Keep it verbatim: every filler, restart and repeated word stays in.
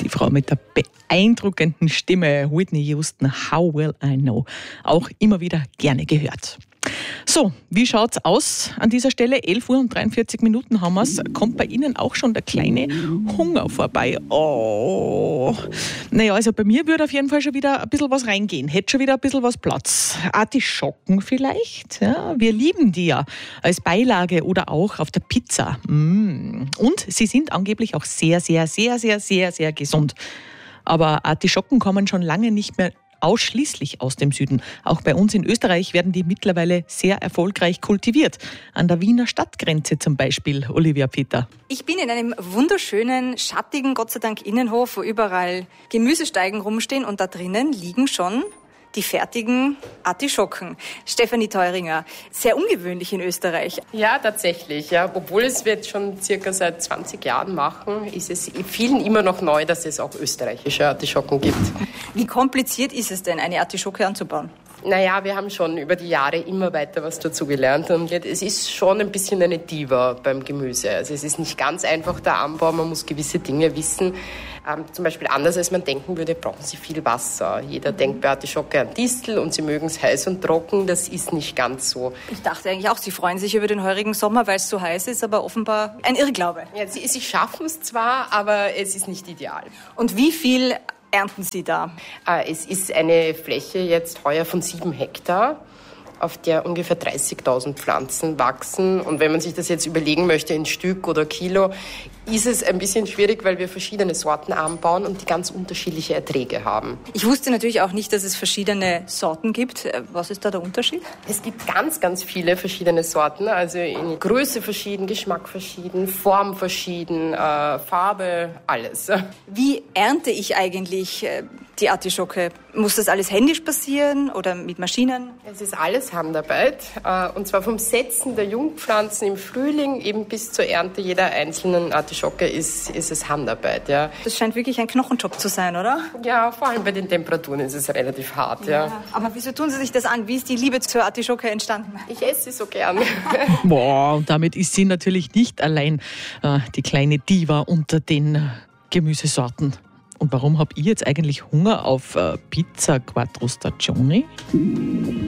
die Frau mit der beeindruckenden Stimme, Whitney Houston, How Will I Know, auch immer wieder gerne gehört. So, wie schaut's aus an dieser Stelle? elf Uhr und dreiundvierzig Minuten haben wir's. Kommt bei Ihnen auch schon der kleine Hunger vorbei? Oh. Naja, also bei mir würde auf jeden Fall schon wieder ein bisschen was reingehen. Hätte schon wieder ein bisschen was Platz. Artischocken vielleicht? Ja, wir lieben die ja als Beilage oder auch auf der Pizza. Mm. Und sie sind angeblich auch sehr, sehr, sehr, sehr, sehr, sehr gesund. Aber Artischocken kommen schon lange nicht mehr ausschließlich aus dem Süden. Auch bei uns in Österreich werden die mittlerweile sehr erfolgreich kultiviert. An der Wiener Stadtgrenze zum Beispiel, Olivia Peter. Ich bin in einem wunderschönen, schattigen, Gott sei Dank, Innenhof, wo überall Gemüsesteigen rumstehen und da drinnen liegen schon die fertigen Artischocken. Stefanie Theuringer, sehr ungewöhnlich in Österreich. Ja, tatsächlich. Ja. Obwohl es wir jetzt schon circa seit zwanzig Jahren machen, ist es vielen immer noch neu, dass es auch österreichische Artischocken gibt. Wie kompliziert ist es denn, eine Artischocke anzubauen? Naja, wir haben schon über die Jahre immer weiter was dazu gelernt und es ist schon ein bisschen eine Diva beim Gemüse. Also es ist nicht ganz einfach der Anbau, man muss gewisse Dinge wissen. Ähm, zum Beispiel anders als man denken würde, brauchen sie viel Wasser. Jeder denkt bei Artischocke an Distel und sie mögen es heiß und trocken, das ist nicht ganz so. Ich dachte eigentlich auch, sie freuen sich über den heurigen Sommer, weil es so heiß ist, aber offenbar ein Irrglaube. Ja, sie, sie schaffen es zwar, aber es ist nicht ideal. Und wie viel ernten Sie da? Es ist eine Fläche jetzt heuer von sieben Hektar, auf der ungefähr dreißigtausend Pflanzen wachsen. Und wenn man sich das jetzt überlegen möchte in Stück oder Kilo, ist es ein bisschen schwierig, weil wir verschiedene Sorten anbauen und die ganz unterschiedliche Erträge haben. Ich wusste natürlich auch nicht, dass es verschiedene Sorten gibt. Was ist da der Unterschied? Es gibt ganz, ganz viele verschiedene Sorten, also in Größe verschieden, Geschmack verschieden, Form verschieden, äh, Farbe, alles. Wie ernte ich eigentlich äh, die Artischocke? Muss das alles händisch passieren oder mit Maschinen? Es ist alles Handarbeit, äh, und zwar vom Setzen der Jungpflanzen im Frühling eben bis zur Ernte jeder einzelnen Artischocke ist, ist es Handarbeit. Ja. Das scheint wirklich ein Knochenjob zu sein, oder? Ja, vor allem bei den Temperaturen ist es relativ hart. Ja. Ja. Aber wieso tun Sie sich das an? Wie ist die Liebe zur Artischocke entstanden? Ich esse sie so gern. Boah, und damit ist sie natürlich nicht allein, äh, die kleine Diva unter den Gemüsesorten. Und warum habe ich jetzt eigentlich Hunger auf äh, Pizza Quattro Stagioni?